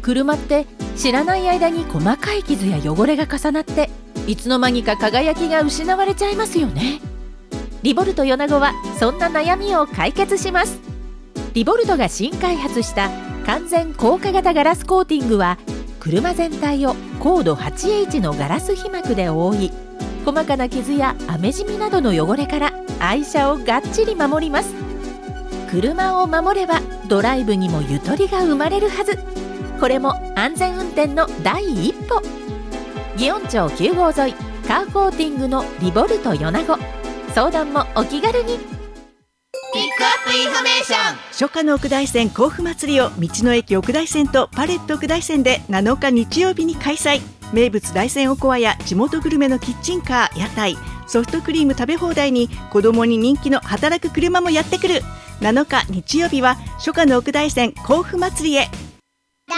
車って知らない間に細かい傷や汚れが重なっていつの間にか輝きが失われちゃいますよね。リボルト米子はそんな悩みを解決します。リボルトが新開発した完全硬化型ガラスコーティングは車全体を高度 8H のガラス皮膜で覆い、細かな傷や雨染みなどの汚れから愛車をがっちり守ります。車を守ればドライブにもゆとりが生まれるはず。これも安全運転の第一歩。祇園町9号沿いカーコーティングのリボルト米子、相談もお気軽に。 ピックアップインフォメーション。 初夏の奥大山甲府祭りを道の駅奥大山とパレット奥大山で7日日曜日に開催。名物大山おこわや地元グルメのキッチンカー、屋台、ソフトクリーム食べ放題に子供に人気の働く車もやってくる。7日日曜日は初夏の奥大山甲府祭りへ。